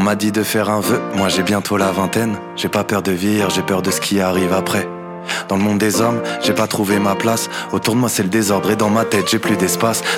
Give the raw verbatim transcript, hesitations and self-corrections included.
m'a dit de faire un vœu, moi j'ai bientôt la vingtaine. J'ai pas peur de vieillir, j'ai peur de ce qui arrive après. Dans le monde des hommes, j'ai pas trouvé ma place. Autour de moi c'est le désordre et dans ma tête j'ai plus d'espace.